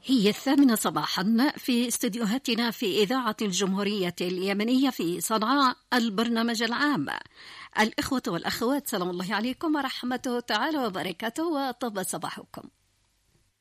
هي 8 صباحا في استديوهاتنا في إذاعة الجمهورية اليمنية في صنعاء، البرنامج العام. الإخوة والأخوات، سلام الله عليكم ورحمته تعالى وبركاته، وطب صباحكم.